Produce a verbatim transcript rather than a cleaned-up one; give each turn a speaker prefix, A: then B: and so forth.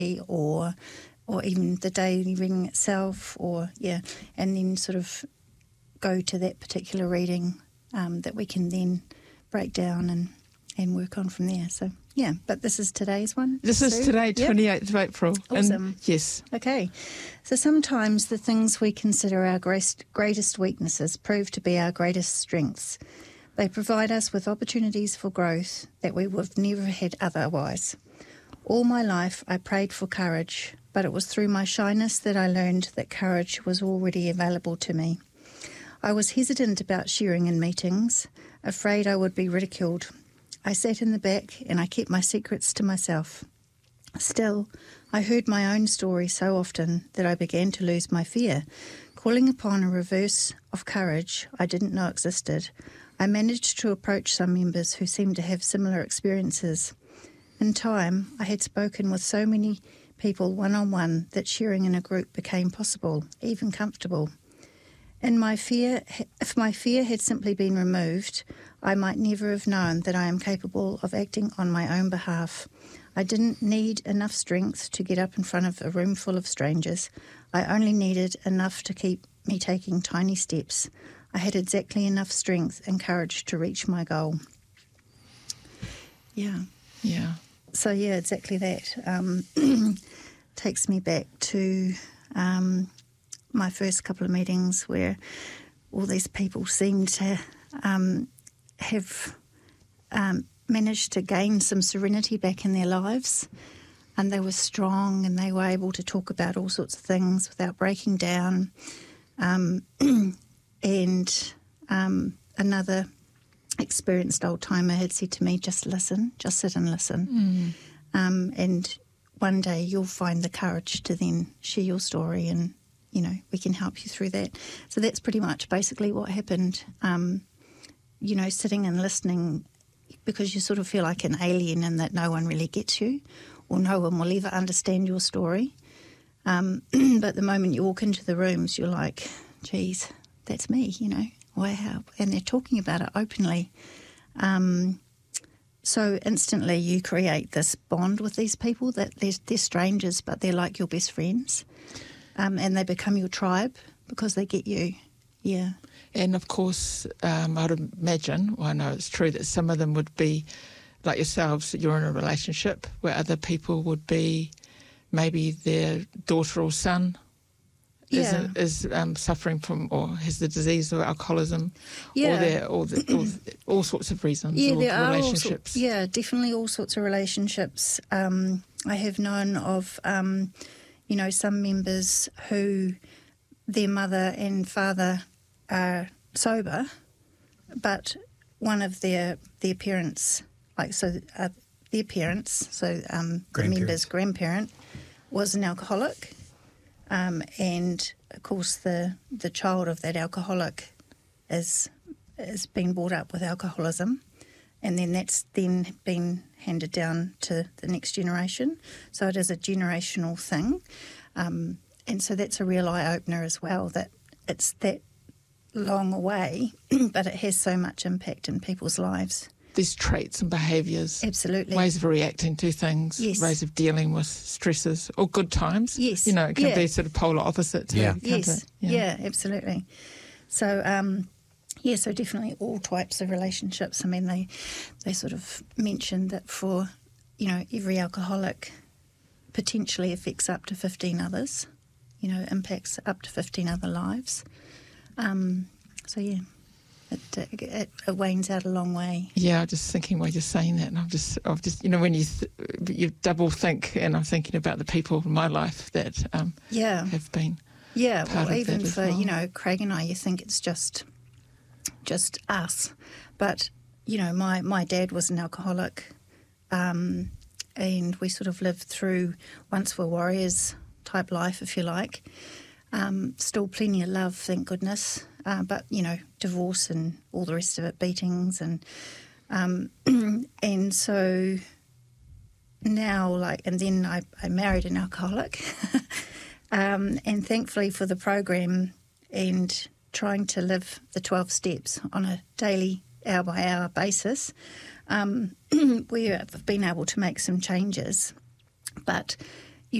A: or or even the daily reading itself, or, yeah, and then sort of go to that particular reading um, that we can then break down and, and work on from there. So, yeah, but this is today's one.
B: This
A: Sue?
B: is today,
A: Yep.
B: twenty-eighth of April.
A: Awesome.
B: And yes.
A: Okay. So sometimes the things we consider our greatest, greatest weaknesses prove to be our greatest strengths. They provide us with opportunities for growth that we would have never had otherwise. All my life I prayed for courage, but it was through my shyness that I learned that courage was already available to me. I was hesitant about sharing in meetings, afraid I would be ridiculed. I sat in the back and I kept my secrets to myself. Still, I heard my own story so often that I began to lose my fear, calling upon a reverse of courage I didn't know existed. I managed to approach some members who seemed to have similar experiences. In time, I had spoken with so many people one-on-one that sharing in a group became possible, even comfortable. And my fear, if my fear had simply been removed, I might never have known that I am capable of acting on my own behalf. I didn't need enough strength to get up in front of a room full of strangers. I only needed enough to keep me taking tiny steps. I had exactly enough strength and courage to reach my goal. Yeah.
B: Yeah.
A: So, yeah, exactly that. Um, takes me back to um, my first couple of meetings where all these people seemed to um, have um, managed to gain some serenity back in their lives, and they were strong and they were able to talk about all sorts of things without breaking down. Um, and um, another experienced old-timer had said to me, just listen, just sit and listen.
B: Mm.
A: Um, and one day you'll find the courage to then share your story, and, you know, we can help you through that. So that's pretty much basically what happened, um, you know, sitting and listening, because you sort of feel like an alien and that no one really gets you, or no one will ever understand your story. Um, but the moment you walk into the rooms, you're like, geez, that's me, you know. Wow. And they're talking about it openly. Um, so instantly you create this bond with these people that they're, they're strangers, but they're like your best friends. Um, and they become your tribe because they get you. Yeah.
B: And of course, um, I'd imagine, well, I know it's true that some of them would be like yourselves, you're in a relationship where other people would be maybe their daughter or son
A: Yeah.
B: is, is um, suffering from or has the disease or alcoholism,
A: Yeah.
B: or there all, the, all, all sorts of reasons,
A: Yeah,
B: or
A: there are all
B: relationships.
A: sorts, yeah, definitely all sorts of relationships. Um, I have known of, um, you know, some members who their mother and father are sober, but one of their their parents, like so, uh, their parents, so um, the member's grandparent, was an alcoholic. Um, and, of course, the, the child of that alcoholic is is being brought up with alcoholism, and then that's then been handed down to the next generation. So it is a generational thing. Um, and so that's a real eye-opener as well, that it's that long away, but it has so much impact in people's lives.
B: These traits and behaviours.
A: Absolutely.
B: Ways of reacting to things,
A: yes.
B: ways of dealing with stresses or good times.
A: Yes.
B: You know, it can
A: yeah.
B: be sort of polar opposite too.
C: Yeah.
B: Can't
A: Yes,
B: it? Yeah.
A: yeah, absolutely. So, um, yeah, so definitely all types of relationships. I mean, they they sort of mentioned that for, you know, every alcoholic potentially affects up to fifteen others, you know, impacts up to fifteen other lives. Um, so, yeah. It, it, it wanes out a long way.
B: Yeah, I'm just thinking while you're saying that, and I'm just, I've just, you know, when you th- you double think, and I'm thinking about the people in my life that um,
A: yeah,
B: have been,
A: yeah.
B: part
A: Well,
B: of
A: even
B: that as
A: for
B: well.
A: you know Craig and I, you think it's just just us, but you know, my my dad was an alcoholic, um, and we sort of lived through once we're warriors type life, if you like. Um, still plenty of love, thank goodness. Uh, but, you know, divorce and all the rest of it, beatings. And um, and so now, like, and then I, I married an alcoholic. um, and thankfully for the program and trying to live the twelve steps on a daily, hour-by-hour basis, um, we have been able to make some changes. But